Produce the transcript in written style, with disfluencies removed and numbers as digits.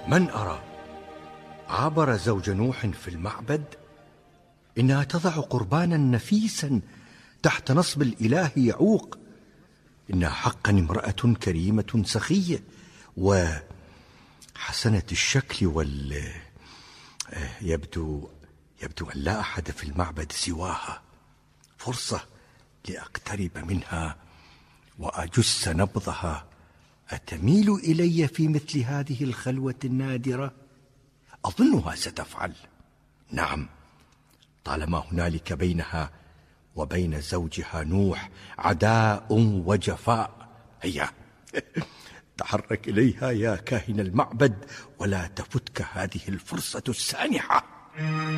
من أرى؟ عبر زوج نوح في المعبد. إنها تضع قربانا نفيسا تحت نصب الإله يعوق. إنها حقا امرأة كريمة سخية وحسنة الشكل يبدو أن لا أحد في المعبد سواها. فرصة لأقترب منها وأجس نبضها. أتميل إلي في مثل هذه الخلوة النادرة؟ أظنها ستفعل. نعم، طالما هنالك بينها وبين زوجها نوح عداء وجفاء. هيا تحرك إليها يا كاهن المعبد، ولا تفتك هذه الفرصة السانحة.